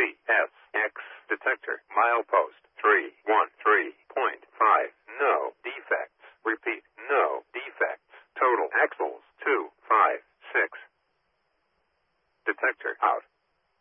CSX detector. Milepost 313.5. No defects. Repeat, no defects. Total axles 256. Detector out.